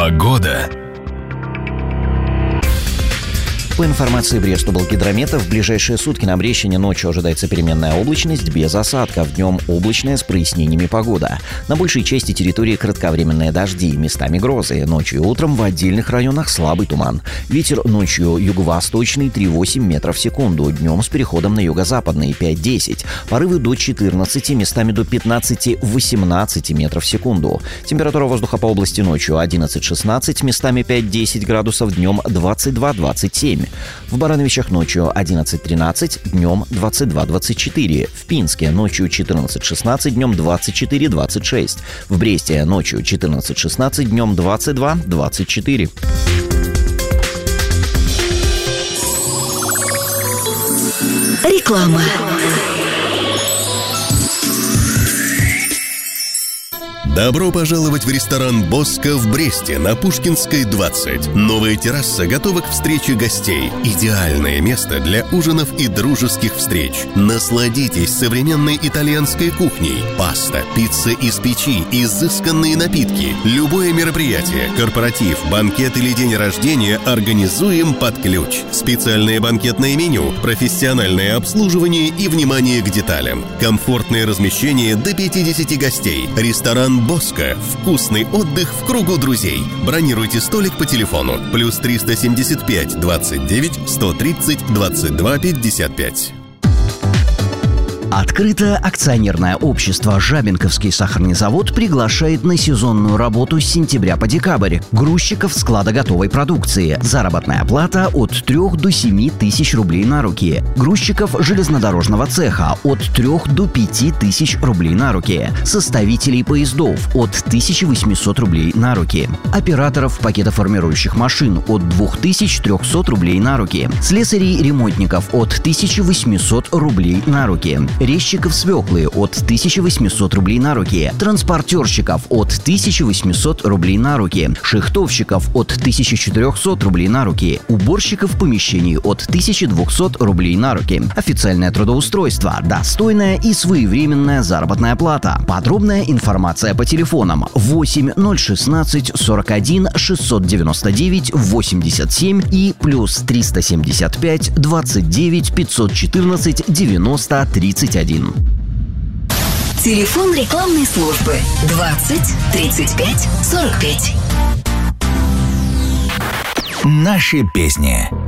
Погода. По информации Брест-Облгидромета, в ближайшие сутки на Брещине ночью ожидается переменная облачность без осадков, днем облачная с прояснениями погода. На большей части территории кратковременные дожди, местами грозы. Ночью и утром в отдельных районах слабый туман. Ветер ночью юго-восточный 3,8 метров в секунду, днем с переходом на юго-западный 5-10. Порывы до 14, местами до 15-18 метров в секунду. Температура воздуха по области ночью 11-16, местами 5-10 градусов, днем 22-27. В Барановичах ночью 11-13, днем 22-24. В Пинске ночью 14-16, днем 24-26. В Бресте ночью 14-16, днем 22-24. Реклама. Добро пожаловать в ресторан «Боско» в Бресте на Пушкинской, 20. Новая терраса готова к встрече гостей. Идеальное место для ужинов и дружеских встреч. Насладитесь современной итальянской кухней. Паста, пицца из печи, изысканные напитки. Любое мероприятие, корпоратив, банкет или день рождения организуем под ключ. Специальное банкетное меню, профессиональное обслуживание и внимание к деталям. Комфортное размещение до 50 гостей. Ресторан «Боско». Вкусный отдых в кругу друзей. Бронируйте столик по телефону +3 375 29 130 22 55. Открыто акционерное общество «Жабинковский сахарный завод» приглашает на сезонную работу с сентября по декабрь грузчиков склада готовой продукции. Заработная плата от 3 до 7 тысяч рублей на руки. Грузчиков железнодорожного цеха от 3 до 5 тысяч рублей на руки. Составителей поездов от 1800 рублей на руки. Операторов пакетоформирующих машин от 2300 рублей на руки. Слесарей-ремонтников от 1800 рублей на руки. Резчиков свеклы от 1800 рублей на руки, транспортерщиков от 1800 рублей на руки, шихтовщиков от 1400 рублей на руки, уборщиков помещений от 1200 рублей на руки. Официальное трудоустройство, достойная и своевременная заработная плата. Подробная информация по телефонам 8 016 41 699 87 и +3 375 29 514 90 31. Телефон рекламной службы 20 35 45. Наши песни.